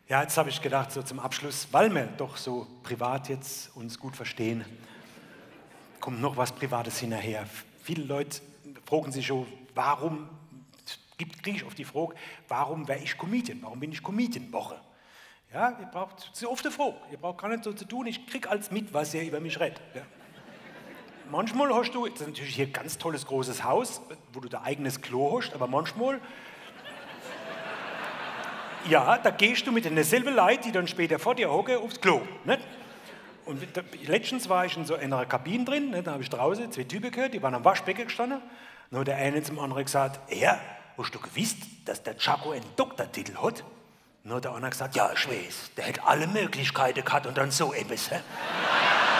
Ja, jetzt habe ich gedacht, so zum Abschluss, weil wir doch so privat jetzt uns gut verstehen, kommt noch was Privates hinterher. Viele Leute fragen sich schon, warum, kriege ich oft die Frage, warum wäre ich Comedian? Warum bin ich Comedian-Woche? Ja, ihr braucht, das ist oft eine Frage, ihr braucht gar nicht so zu tun, ich kriege alles mit, was ihr über mich redet. Ja. Manchmal hast du, das ist natürlich hier ein ganz tolles großes Haus, wo du dein eigenes Klo hast, aber manchmal, ja, da gehst du mit denselben Leuten, die dann später vor dir hocken, aufs Klo. Nicht? Und letztens war ich in so einer Kabine drin, ne, da habe ich draußen 2 Typen gehört, die waren am Waschbecken gestanden. Dann hat der eine zum anderen gesagt, ja, hast du gewusst, dass der Chaco einen Doktortitel hat? Dann hat der andere gesagt, ja, ich weiß, der hätte alle Möglichkeiten gehabt und dann so etwas. Hä?